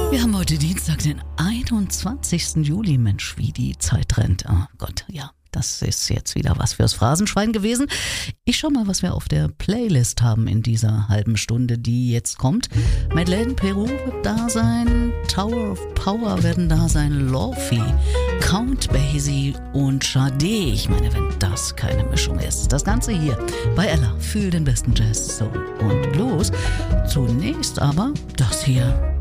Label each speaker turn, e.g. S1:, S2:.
S1: Wir haben heute Dienstag, den 21. Juli. Mensch, wie die Zeit rennt. Oh Gott, ja. Das ist jetzt wieder was fürs Phrasenschwein gewesen. Ich schau mal, was wir auf der Playlist haben in dieser halben Stunde, die jetzt kommt. Madeleine Peru wird da sein, Tower of Power werden da sein, Lawfy, Count Basie und Sade. Ich meine, wenn das keine Mischung ist. Das Ganze hier bei Ella für den besten Jazz, Soul und Blues. Zunächst aber das hier.